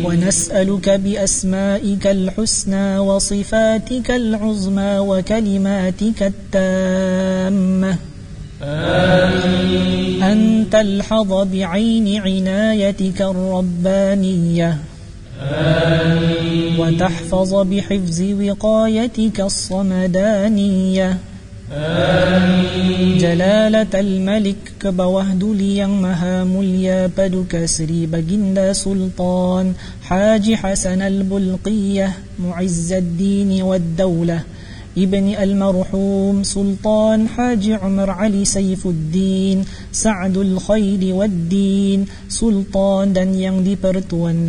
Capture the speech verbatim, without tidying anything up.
ونسألك بأسمائك الحسنى وصفاتك العظمى وكلماتك التامة آمين. أن تلحظ بعين عنايتك الربانية آمين. وتحفظ بحفظ وقايتك الصمدانية آمين. جلالة الملك كبوهد ليang maha mulia paduka Sri Baginda Sultan Haji Hasan al-Bulqiyah Mu'izz ad-Din wad-Dawlah Ibni al-Marhum Sultan Haji Umar Ali Saifuddin Sa'dul Khairi wad-Din Sultan dan yang dipertuan